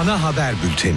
Ana haber bülteni.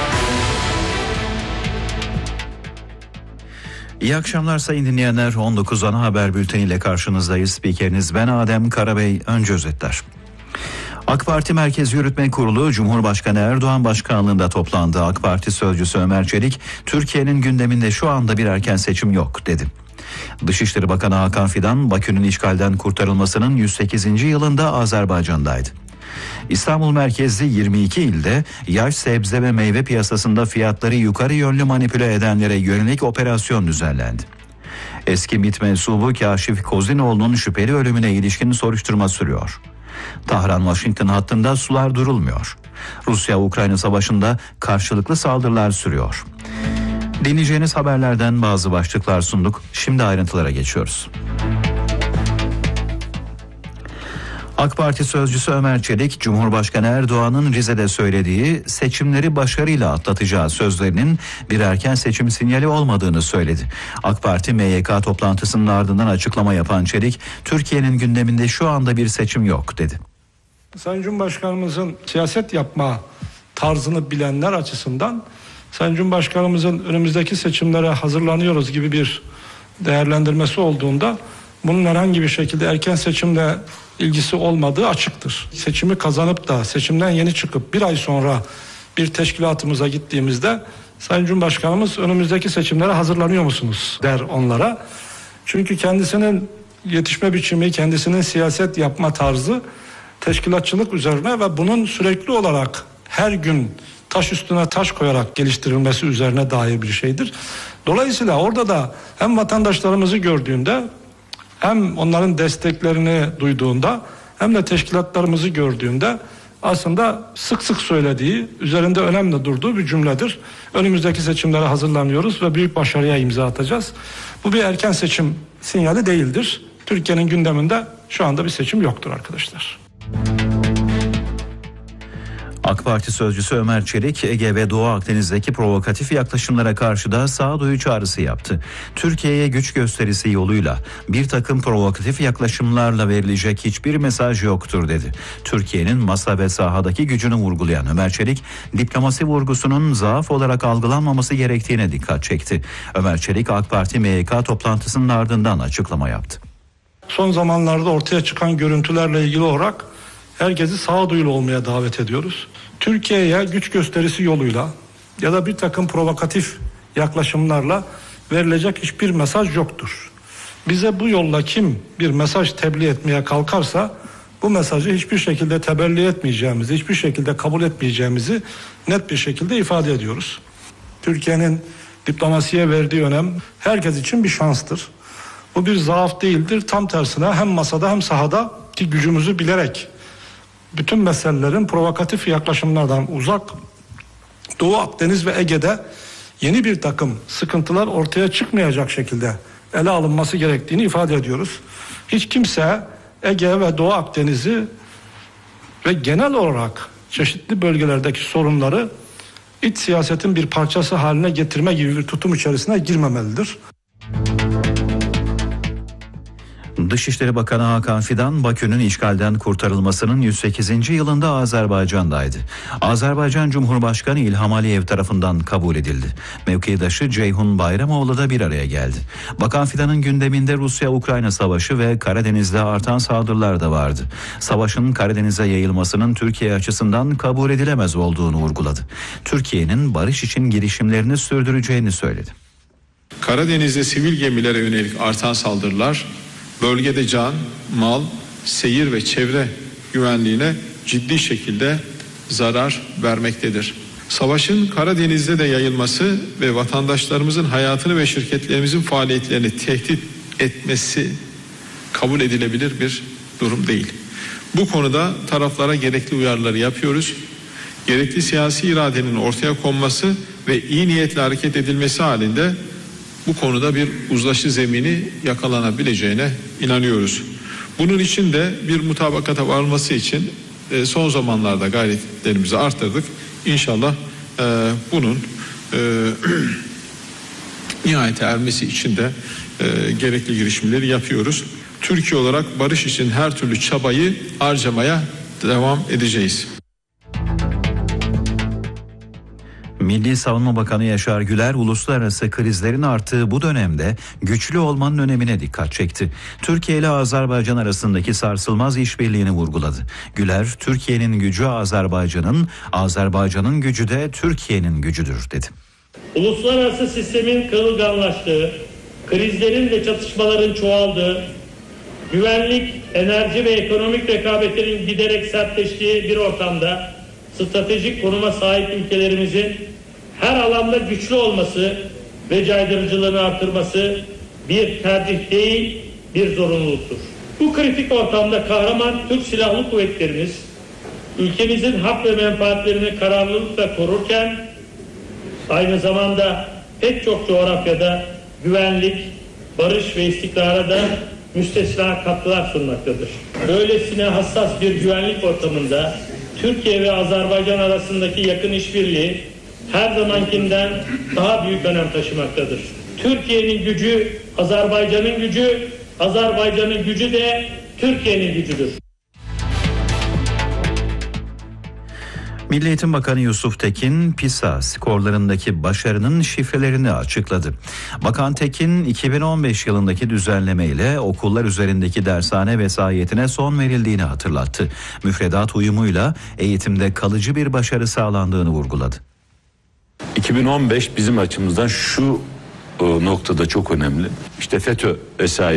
İyi akşamlar sayın dinleyenler. 19 ana haber bülteniyle karşınızdayız. Spikeriniz ben Adem Karabey. Önce özetler. AK Parti Merkez Yürütme Kurulu Cumhurbaşkanı Erdoğan başkanlığında toplandı. AK Parti sözcüsü Ömer Çelik, Türkiye'nin gündeminde şu anda bir erken seçim yok dedi. Dışişleri Bakanı Hakan Fidan, Bakü'nün işgalden kurtarılmasının 108. yılında Azerbaycan'daydı. İstanbul merkezli 22 ilde yaş sebze ve meyve piyasasında fiyatları yukarı yönlü manipüle edenlere yönelik operasyon düzenlendi. Eski MİT mensubu Kaşif Kozinoğlu'nun şüpheli ölümüne ilişkin soruşturma sürüyor. Tahran-Washington hattında sular durulmuyor. Rusya-Ukrayna savaşında karşılıklı saldırılar sürüyor. Dinleyeceğiniz haberlerden bazı başlıklar sunduk. Şimdi ayrıntılara geçiyoruz. AK Parti sözcüsü Ömer Çelik, Cumhurbaşkanı Erdoğan'ın Rize'de söylediği seçimleri başarıyla atlatacağı sözlerinin bir erken seçim sinyali olmadığını söyledi. AK Parti MYK toplantısının ardından açıklama yapan Çelik, Türkiye'nin gündeminde şu anda bir seçim yok dedi. Sayın Cumhurbaşkanımızın siyaset yapma tarzını bilenler açısından Sayın Cumhurbaşkanımızın önümüzdeki seçimlere hazırlanıyoruz gibi bir değerlendirmesi olduğunda bunun herhangi bir şekilde erken seçimle ilgisi olmadığı açıktır. Seçimi kazanıp da seçimden yeni çıkıp bir ay sonra bir teşkilatımıza gittiğimizde Sayın Cumhurbaşkanımız önümüzdeki seçimlere hazırlanıyor musunuz der onlara. Çünkü kendisinin yetişme biçimi, kendisinin siyaset yapma tarzı teşkilatçılık üzerine ve bunun sürekli olarak her gün taş üstüne taş koyarak geliştirilmesi üzerine dair bir şeydir. Dolayısıyla orada da hem vatandaşlarımızı gördüğünde hem onların desteklerini duyduğunda hem de teşkilatlarımızı gördüğünde aslında sık sık söylediği, üzerinde önemli durduğu bir cümledir. Önümüzdeki seçimlere hazırlanıyoruz ve büyük başarıya imza atacağız. Bu bir erken seçim sinyali değildir. Türkiye'nin gündeminde şu anda bir seçim yoktur arkadaşlar. AK Parti sözcüsü Ömer Çelik, Ege ve Doğu Akdeniz'deki provokatif yaklaşımlara karşı da sağduyu çağrısı yaptı. Türkiye'ye güç gösterisi yoluyla bir takım provokatif yaklaşımlarla verilecek hiçbir mesaj yoktur dedi. Türkiye'nin masa ve sahadaki gücünü vurgulayan Ömer Çelik, diplomasi vurgusunun zaaf olarak algılanmaması gerektiğine dikkat çekti. Ömer Çelik, AK Parti MYK toplantısının ardından açıklama yaptı. Son zamanlarda ortaya çıkan görüntülerle ilgili olarak herkesi sağduyulu olmaya davet ediyoruz. Türkiye'ye güç gösterisi yoluyla ya da bir takım provokatif yaklaşımlarla verilecek hiçbir mesaj yoktur. Bize bu yolla kim bir mesaj tebliğ etmeye kalkarsa bu mesajı hiçbir şekilde teberli etmeyeceğimizi, hiçbir şekilde kabul etmeyeceğimizi net bir şekilde ifade ediyoruz. Türkiye'nin diplomasiye verdiği önem herkes için bir şanstır. Bu bir zaaf değildir. Tam tersine hem masada hem sahada ki gücümüzü bilerek bütün meselelerin provokatif yaklaşımlardan uzak, Doğu Akdeniz ve Ege'de yeni bir takım sıkıntılar ortaya çıkmayacak şekilde ele alınması gerektiğini ifade ediyoruz. Hiç kimse Ege ve Doğu Akdeniz'i ve genel olarak çeşitli bölgelerdeki sorunları iç siyasetin bir parçası haline getirme gibi bir tutum içerisine girmemelidir. Dışişleri Bakanı Hakan Fidan, Bakü'nün işgalden kurtarılmasının 108. yılında Azerbaycan'daydı. Azerbaycan Cumhurbaşkanı İlham Aliyev tarafından kabul edildi. Mevkidaşı Ceyhun Bayramoğlu da bir araya geldi. Bakan Fidan'ın gündeminde Rusya-Ukrayna savaşı ve Karadeniz'de artan saldırılar da vardı. Savaşın Karadeniz'e yayılmasının Türkiye açısından kabul edilemez olduğunu vurguladı. Türkiye'nin barış için girişimlerini sürdüreceğini söyledi. Karadeniz'de sivil gemilere yönelik artan saldırılar bölgede can, mal, seyir ve çevre güvenliğine ciddi şekilde zarar vermektedir. Savaşın Karadeniz'de de yayılması ve vatandaşlarımızın hayatını ve şirketlerimizin faaliyetlerini tehdit etmesi kabul edilebilir bir durum değil. Bu konuda taraflara gerekli uyarıları yapıyoruz. Gerekli siyasi iradenin ortaya konması ve iyi niyetle hareket edilmesi halinde bu konuda bir uzlaşı zemini yakalanabileceğine inanıyoruz. Bunun için de bir mutabakata varılması için son zamanlarda gayretlerimizi arttırdık. İnşallah bunun nihayete ermesi için de gerekli girişimleri yapıyoruz. Türkiye olarak barış için her türlü çabayı harcamaya devam edeceğiz. Milli Savunma Bakanı Yaşar Güler, uluslararası krizlerin arttığı bu dönemde güçlü olmanın önemine dikkat çekti. Türkiye ile Azerbaycan arasındaki sarsılmaz işbirliğini vurguladı. Güler, Türkiye'nin gücü Azerbaycan'ın, Azerbaycan'ın gücü de Türkiye'nin gücüdür dedi. Uluslararası sistemin kırılganlaştığı, krizlerin ve çatışmaların çoğaldığı, güvenlik, enerji ve ekonomik rekabetlerin giderek sertleştiği bir ortamda stratejik konuma sahip ülkelerimizin her alanda güçlü olması ve caydırıcılığını artırması bir tercih değil, bir zorunluluktur. Bu kritik ortamda kahraman Türk Silahlı Kuvvetlerimiz ülkemizin hak ve menfaatlerini kararlılıkla korurken aynı zamanda pek çok coğrafyada güvenlik, barış ve istikrara da müstesna katkılar sunmaktadır. Böylesine hassas bir güvenlik ortamında Türkiye ve Azerbaycan arasındaki yakın işbirliği her zamankinden daha büyük önem taşımaktadır. Türkiye'nin gücü Azerbaycan'ın gücü, Azerbaycan'ın gücü de Türkiye'nin gücüdür. Milli Eğitim Bakanı Yusuf Tekin, PISA skorlarındaki başarının şifrelerini açıkladı. Bakan Tekin, 2015 yılındaki düzenlemeyle okullar üzerindeki dershane vesayetine son verildiğini hatırlattı. Müfredat uyumuyla eğitimde kalıcı bir başarı sağlandığını vurguladı. 2015 bizim açımızdan şu noktada çok önemli. İşte FETÖ vesaire